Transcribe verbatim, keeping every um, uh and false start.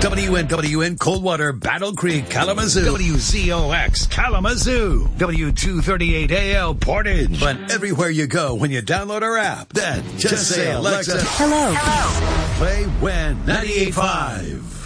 W N W N Coldwater, Battle Creek, Kalamazoo. W Z O X, Kalamazoo. W two thirty-eight A L, Portage. But everywhere you go when you download our app, then just, just say, Alexa, hello. Hello. Play W E N ninety-eight point five.